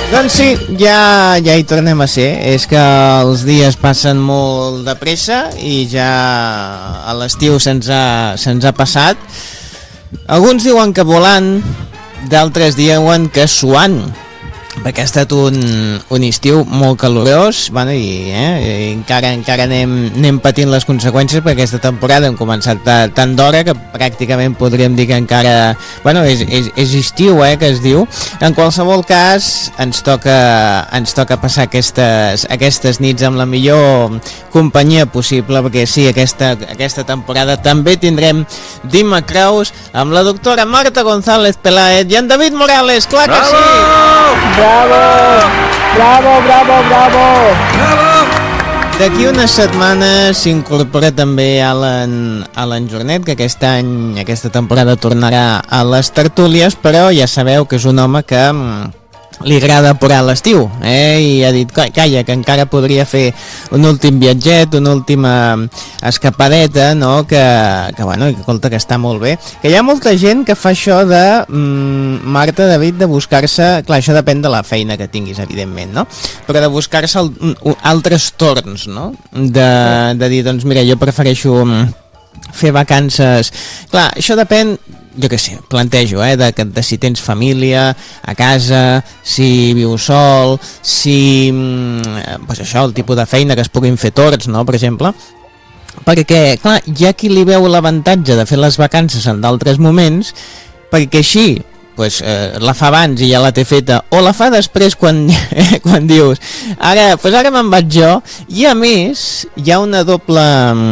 Doncs sí, ja hi tornem a ser. És que els dies passen molt de pressa i ja a l'estiu se'ns ha passat. Alguns diuen que volant, d'altres diuen que suant, perquè ha estat un estiu molt calorós, bueno, i encara anem patint les conseqüències, perquè aquesta temporada hem començat tant d'hora que pràcticament podríem dir que encara, bueno, és estiu, que es diu. En qualsevol cas, ens toca passar aquestes nits amb la millor companyia possible, perquè sí, aquesta temporada també tindrem Dima Kraus amb la doctora Marta González Peláez i en David Morales, clar que sí! Bravo! Bravo, bravo, bravo! Bravo! D'aquí unes setmanes s'incorpora també Alan Jornet, que aquesta temporada tornarà a les tertúlies, però ja sabeu que és un home que li agrada apurar l'estiu, i ha dit, calla, que encara podria fer un últim viatget, una última escapadeta, no? que escolta, que està molt bé. Que hi ha molta gent que fa això de, Marta, David, de buscar-se, clar, això depèn de la feina que tinguis, evidentment, no? Però de buscar-se altres torns, no? De dir, doncs mira, jo prefereixo fer vacances. Clar, això depèn, jo què sé, plantejo, de si tens família a casa, si vius sol, si, pues això, el tipus de feina que es puguin fer torns, no?, per exemple. Perquè, clar, hi ha qui li veu l'avantatge de fer les vacances en d'altres moments, perquè així, pues, la fa abans i ja la té feta, o la fa després quan dius, ara me'n vaig jo, i a més hi ha una doble